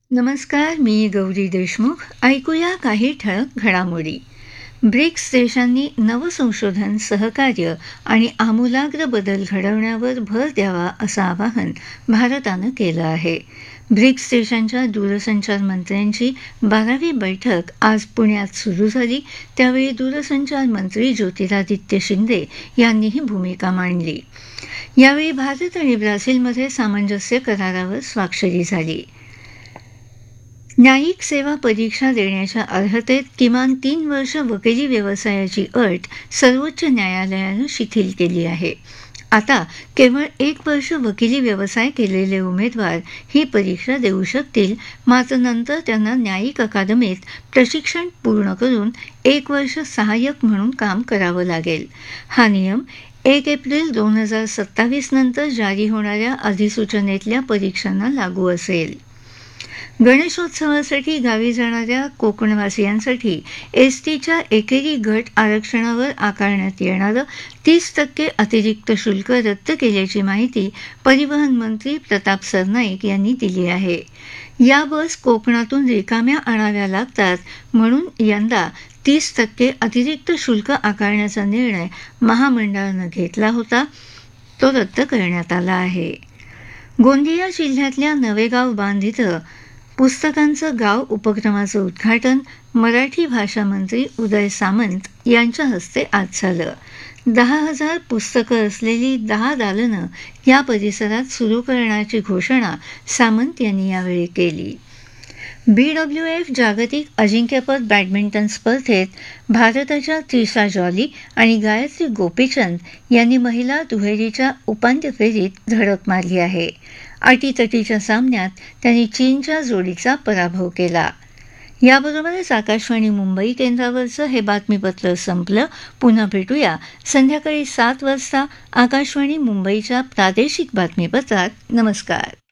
नमस्कार, मी गौरी देशमुख. ऐकूया काही ठळक घडामोडी. ब्रिक्स देशांनी नवसंशोधन, सहकार्य आणि आमूलाग्र बदल घडवण्यावर भर द्यावा असं आवाहन भारतानं केलं आहे. ब्रिक्स देशांच्या दूरसंचार मंत्र्यांची 12वी बैठक आज पुण्यात सुरू झाली. त्यावेळी दूरसंचार मंत्री ज्योतिरादित्य शिंदे यांनी ही भूमिका मांडली. यावेळी भारत आणि ब्राझीलमध्ये सामंजस्य करारावर स्वाक्षरी झाली. न्यायिक सेवा परीक्षा देण्याच्या अर्हतेत किमान 3 वर्ष वकिली व्यवसायाची अट सर्वोच्च न्यायालयानं शिथिल केली आहे. आता केवळ 1 वर्ष वकिली व्यवसाय केलेले उमेदवार ही परीक्षा देऊ शकतील. मात्र नंतर त्यांना न्यायिक अकादमीत प्रशिक्षण पूर्ण करून 1 वर्ष सहाय्यक म्हणून काम करावं लागेल. हा नियम 1 एप्रिल 2027 नंतर जारी होणाऱ्या अधिसूचनेतल्या परीक्षांना लागू असेल. गणेशोत्सवासाठी गावी जाणाऱ्या कोकणवासियांसाठी एसटीच्या एकेरी गट आरक्षणावर आकारण्यात येणारं 30% अतिरिक्त शुल्क रद्द केल्याची माहिती परिवहन मंत्री प्रताप सरनाईक यांनी दिली आहे. या बस कोकणातून रिकाम्या आणाव्या लागतात, म्हणून यंदा 30% अतिरिक्त शुल्क आकारण्याचा निर्णय महामंडळानं घेतला होता. तो रद्द करण्यात आला आहे. गोंदिया जिल्ह्यातल्या नवेगाव बांध इथं पुस्तकांचं गाव उपक्रमाचं उद्घाटन मराठी भाषा मंत्री उदय सामंत यांच्या हस्ते आज झालं. 10,000 पुस्तकं असलेली 10 दालनं या परिसरात सुरू करण्याची घोषणा सामंत यांनी यावेळी केली. BWF जागतिक अजिंक्यपद बॅडमिंटन स्पर्धेत भारताच्या त्रिशा जॉली आणि गायत्री गोपीचंद यांनी महिला दुहेरीच्या उपांत्य फेरीत धडक मारली आहे. अटीतटीच्या सामन्यात त्यांनी चीनच्या जोडीचा पराभव केला. याबरोबरच आकाशवाणी मुंबई केंद्रावरचं हे बातमीपत्र संपलं. पुन्हा भेटूया संध्याकाळी 7 वाजता आकाशवाणी मुंबईच्या प्रादेशिक बातमीपत्रात. नमस्कार.